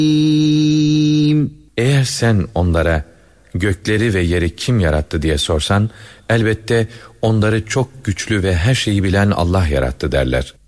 Eğer sen onlara gökleri ve yeri kim yarattı diye sorsan, elbette onları çok güçlü ve her şeyi bilen Allah yarattı derler.